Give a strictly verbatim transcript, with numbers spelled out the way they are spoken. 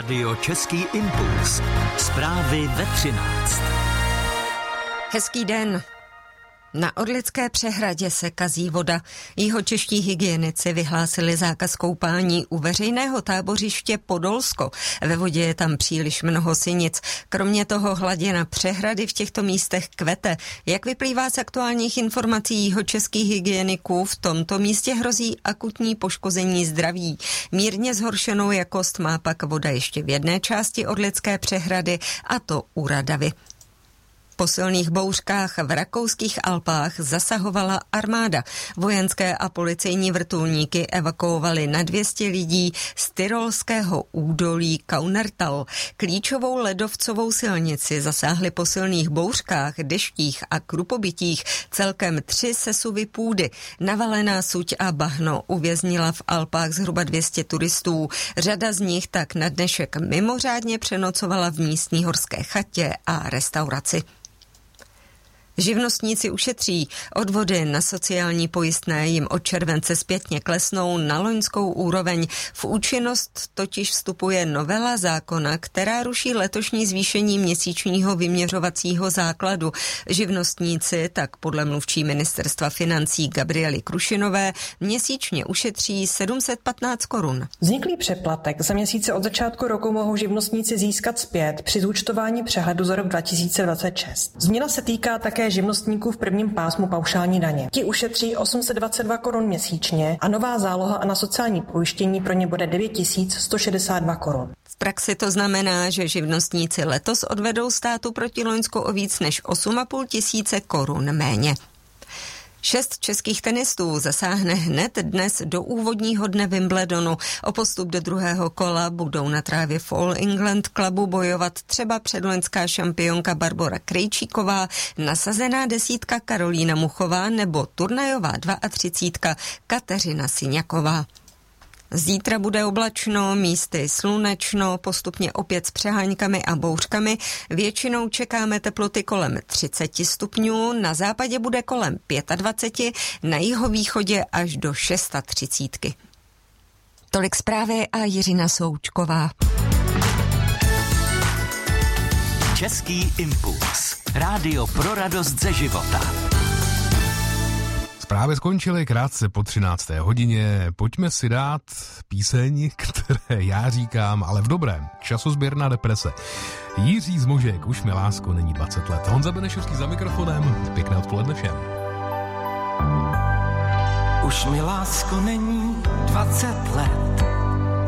Rádio Český impuls. Zprávy ve třináct. Hezký den. Na Orlické přehradě se kazí voda. Jihočeští hygienici vyhlásili zákaz koupání u veřejného tábořiště Podolsko. Ve vodě je tam příliš mnoho sinic. Kromě toho hladina přehrady v těchto místech kvete. Jak vyplývá z aktuálních informací jihočeských hygieniků, v tomto místě hrozí akutní poškození zdraví. Mírně zhoršenou jakost má pak voda ještě v jedné části Orlické přehrady, a to u Radavy. Po silných bouřkách v rakouských Alpách zasahovala armáda. Vojenské a policejní vrtulníky evakuovali na dvě stě lidí z tyrolského údolí Kaunertal. Klíčovou ledovcovou silnici zasáhly po silných bouřkách, deštích a krupobytích celkem tři sesuvy půdy. Navalená suť a bahno uvěznila v Alpách zhruba dvě stě turistů. Řada z nich tak na dnešek mimořádně přenocovala v místní horské chatě a restauraci. Živnostníci ušetří. Odvody na sociální pojistné jim od července zpětně klesnou na loňskou úroveň. V účinnost totiž vstupuje novela zákona, která ruší letošní zvýšení měsíčního vyměřovacího základu. Živnostníci tak podle mluvčí ministerstva financí Gabriely Krušinové měsíčně ušetří sedm set patnáct korun. Vzniklý přeplatek za měsíce od začátku roku mohou živnostníci získat zpět při zúčtování přehledu za rok dva tisíce dvacet šest. Změna se týká také živnostníků v prvním pásmu paušální daně. Ti ušetří osm set dvacet dva korun měsíčně a nová záloha na sociální pojištění pro ně bude devět tisíc sto šedesát dva korun. V praxi to znamená, že živnostníci letos odvedou státu proti loňsku o víc než osm a půl tisíce korun méně. Šest českých tenistů zasáhne hned dnes do úvodního dne Wimbledonu. O postup do druhého kola budou na trávě v All England Clubu bojovat třeba předloňská šampionka Barbora Krejčíková, nasazená desítka Karolína Muchová nebo turnajová třicítka Kateřina Syňaková. Zítra bude oblačno, místy slunečno, postupně opět s přeháňkami a bouřkami. Většinou čekáme teploty kolem třicet stupňů, na západě bude kolem dvacet pět, na jihovýchodě až do třicet šest. Tolik zprávy a Jiřina Součková. Český impuls. Rádio pro radost ze života. Zprávy skončily krátce po třinácté hodině. Pojďme si dát píseň, které já říkám, ale v dobrém. Časozběrná deprese. Jiří Zmožek, Už mi lásko není dvacet let. Honza Benešovský za mikrofonem. Pěkné odpoledne všem. Už mi lásko není dvacet let.